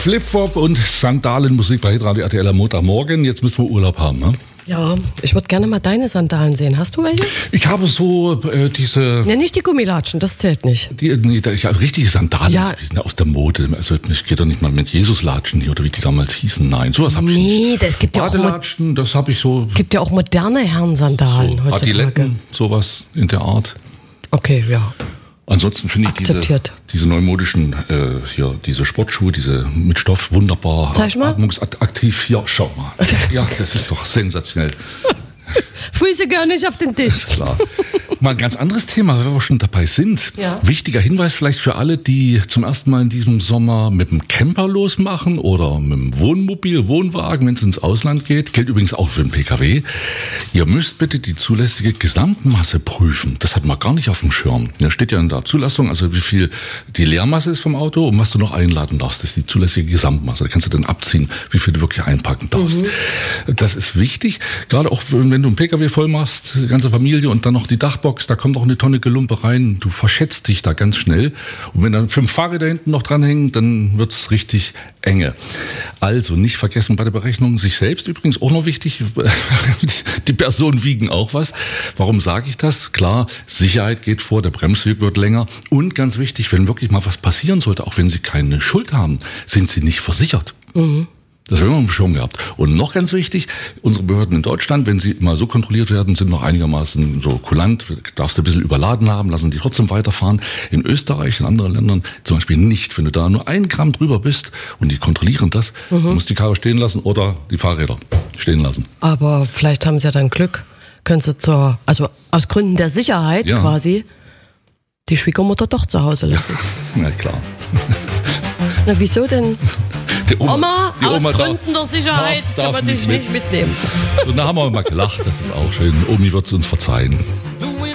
Flipflop und Sandalenmusik bei Hitradio RTL am Montagmorgen. Jetzt müssen wir Urlaub haben, ne? Ja, ich würde gerne mal deine Sandalen sehen. Hast du welche? Ich habe so diese... Ja, nicht die Gummilatschen, das zählt nicht. Ich habe richtige Sandalen, Ja. Die sind aus der Mode. Also ich gehe doch nicht mal mit Jesus-Latschen hier, oder wie die damals hießen. Nein, sowas habe ich nicht. Nee, es gibt ja auch Badelatschen, das habe ich so... gibt ja auch moderne Herrensandalen heutzutage. Adiletten, sowas in der Art. Okay, ja. Ansonsten finde ich diese neumodischen, diese Sportschuhe, diese mit Stoff, wunderbar. Zeig mal. Atmungsaktiv. Ja, schau mal. Ja, das ist doch sensationell. Füße gehören nicht auf den Tisch. Ist klar. Mal ein ganz anderes Thema, wenn wir schon dabei sind. Ja. Wichtiger Hinweis vielleicht für alle, die zum ersten Mal in diesem Sommer mit dem Camper losmachen oder mit dem Wohnmobil, Wohnwagen, wenn es ins Ausland geht. Gilt übrigens auch für den PKW. Ihr müsst bitte die zulässige Gesamtmasse prüfen. Das hat man gar nicht auf dem Schirm. Da steht ja in der Zulassung, also wie viel die Leermasse ist vom Auto und was du noch einladen darfst. Das ist die zulässige Gesamtmasse. Da kannst du dann abziehen, wie viel du wirklich einpacken darfst. Das ist wichtig, gerade auch wenn du einen PKW voll machst, die ganze Familie und dann noch die Dachbox, da kommt noch eine Tonne Gelumpe rein, du verschätzt dich da ganz schnell. Und wenn dann 5 Fahrräder hinten noch dranhängen, dann wird's richtig enge. Also nicht vergessen bei der Berechnung, sich selbst übrigens auch noch wichtig, die Personen wiegen auch was. Warum sage ich das? Klar, Sicherheit geht vor, der Bremsweg wird länger und ganz wichtig, wenn wirklich mal was passieren sollte, auch wenn Sie keine Schuld haben, sind Sie nicht versichert. Das haben wir immer schon gehabt. Und noch ganz wichtig, unsere Behörden in Deutschland, wenn sie mal so kontrolliert werden, sind noch einigermaßen so kulant, darfst du ein bisschen überladen haben, lassen die trotzdem weiterfahren. In Österreich, in anderen Ländern zum Beispiel nicht. Wenn du da nur 1 Gramm drüber bist und die kontrollieren das, du musst die Karre stehen lassen oder die Fahrräder stehen lassen. Aber vielleicht haben sie ja dann Glück. Können sie also aus Gründen der Sicherheit quasi, die Schwiegermutter doch zu Hause lassen. Na klar. Na, wieso denn? Die Oma, aus Gründen der Sicherheit darf kann man dich nicht mitnehmen. Und da haben wir mal gelacht, das ist auch schön. Omi wird es uns verzeihen.